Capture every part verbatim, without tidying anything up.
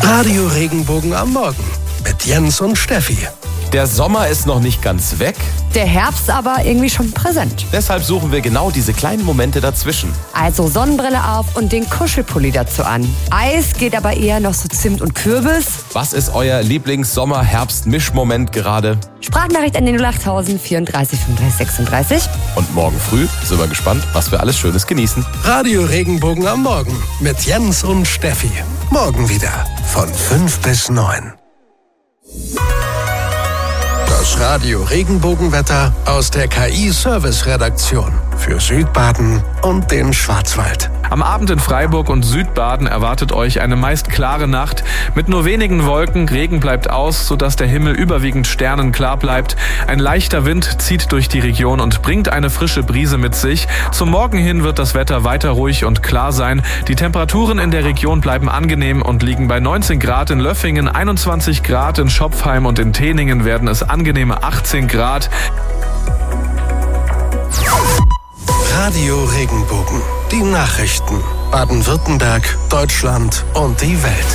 Radio Regenbogen am Morgen mit Jens und Steffi. Der Sommer ist noch nicht ganz weg. Der Herbst aber irgendwie schon präsent. Deshalb suchen wir genau diese kleinen Momente dazwischen. Also Sonnenbrille auf und den Kuschelpulli dazu an. Eis geht aber eher noch so Zimt und Kürbis. Was ist euer Lieblings-Sommer-Herbst-Mischmoment gerade? Sprachnachricht an den null achttausend vierunddreißig fünfunddreißig sechsunddreißig. Und morgen früh sind wir gespannt, was wir alles Schönes genießen. Radio Regenbogen am Morgen mit Jens und Steffi. Morgen wieder von fünf bis neun. Das Radio Regenbogenwetter aus der K I-Service-Redaktion für Südbaden und den Schwarzwald. Am Abend in Freiburg und Südbaden erwartet euch eine meist klare Nacht mit nur wenigen Wolken. Regen bleibt aus, sodass der Himmel überwiegend sternenklar bleibt. Ein leichter Wind zieht durch die Region und bringt eine frische Brise mit sich. Zum Morgen hin wird das Wetter weiter ruhig und klar sein. Die Temperaturen in der Region bleiben angenehm und liegen bei neunzehn Grad in Löffingen, einundzwanzig Grad in Schopfheim und in Teningen werden es angenehme achtzehn Grad. Radio Regenbogen. Die Nachrichten. Baden-Württemberg, Deutschland und die Welt.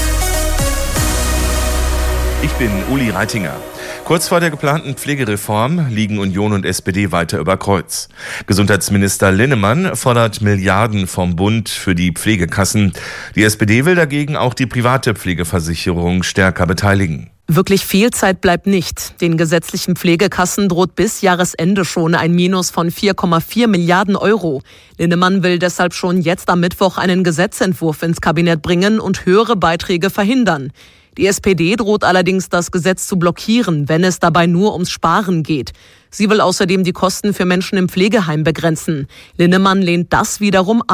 Ich bin Uli Reitinger. Kurz vor der geplanten Pflegereform liegen Union und S P D weiter über Kreuz. Gesundheitsminister Linnemann fordert Milliarden vom Bund für die Pflegekassen. Die S P D will dagegen auch die private Pflegeversicherung stärker beteiligen. Wirklich viel Zeit bleibt nicht. Den gesetzlichen Pflegekassen droht bis Jahresende schon ein Minus von vier Komma vier Milliarden Euro. Linnemann will deshalb schon jetzt am Mittwoch einen Gesetzentwurf ins Kabinett bringen und höhere Beiträge verhindern. Die S P D droht allerdings, das Gesetz zu blockieren, wenn es dabei nur ums Sparen geht. Sie will außerdem die Kosten für Menschen im Pflegeheim begrenzen. Linnemann lehnt das wiederum ab.